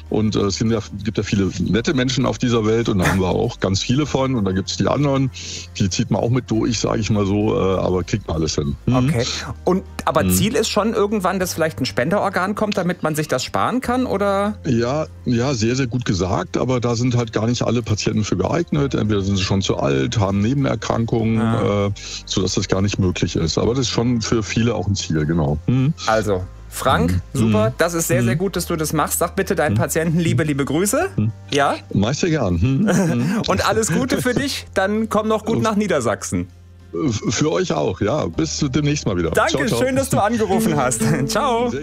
Und gibt ja viele nette Menschen auf dieser Welt und da haben wir auch ganz viele von. Und da gibt es die anderen, die zieht man auch mit durch, sage ich mal so, aber kriegt man alles hin. Okay. Aber Ziel ist schon irgendwann, dass vielleicht ein Spenderorgan kommt, damit man sich das sparen kann, oder? Ja, sehr, sehr gut gesagt, aber da sind halt gar nicht alle Patienten für geeignet. Entweder sind sie schon zu alt, haben Nebenerkrankungen, sodass das gar nicht möglich ist. Aber das ist schon für viele auch ein Ziel, genau. Also, Frank, super, das ist sehr, sehr gut, dass du das machst. Sag bitte deinen Patienten liebe Grüße. Ja? Meist sehr gern. Und alles Gute für dich, dann komm noch gut nach Niedersachsen. Für euch auch, ja. Bis demnächst mal wieder. Danke, ciao. Schön, dass du angerufen hast. Ciao.